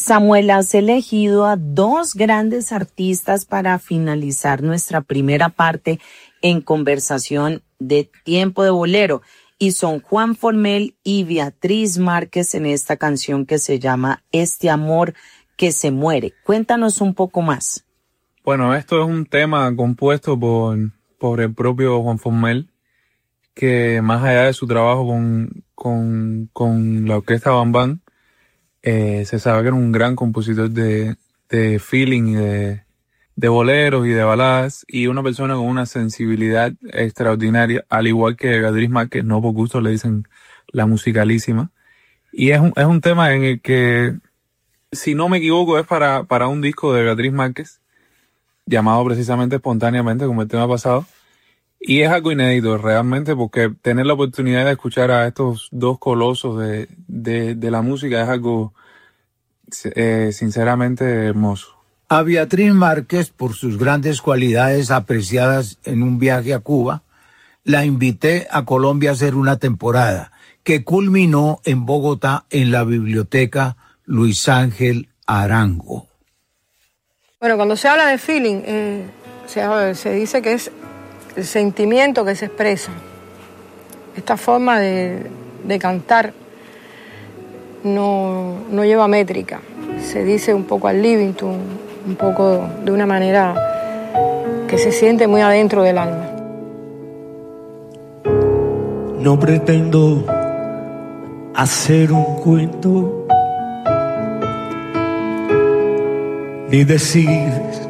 Samuel, has elegido a dos grandes artistas para finalizar nuestra primera parte en conversación de Tiempo de Bolero, y son Juan Formell y Beatriz Márquez en esta canción que se llama Este amor que se muere. Cuéntanos un poco más. Bueno, esto es un tema compuesto por el propio Juan Formell, que más allá de su trabajo con la orquesta Bam Bam, se sabe que era un gran compositor de feeling y de boleros y de baladas, y una persona con una sensibilidad extraordinaria, al igual que Beatriz Márquez, no por gusto le dicen la musicalísima. Y es un tema en el que, si no me equivoco, es para un disco de Beatriz Márquez, llamado precisamente Espontáneamente, como el tema pasado. Y es algo inédito realmente, porque tener la oportunidad de escuchar a estos dos colosos de la música es algo sinceramente hermoso. A Beatriz Márquez, por sus grandes cualidades apreciadas en un viaje a Cuba, la invité a Colombia a hacer una temporada que culminó en Bogotá en la biblioteca Luis Ángel Arango. Bueno, cuando se habla de feeling, se dice que es el sentimiento que se expresa. Esta forma de cantar no lleva métrica. Se dice un poco al Livington, un poco de una manera que se siente muy adentro del alma. No pretendo hacer un cuento ni decir